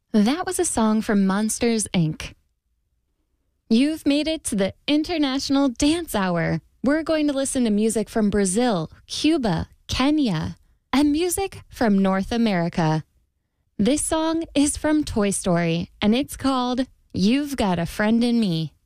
That was a song from Monsters, Inc. You've made it to the International Dance Hour. We're going to listen to music from Brazil, Cuba, Kenya, and music from North America. This song is from Toy Story, and it's called You've Got a Friend in Me.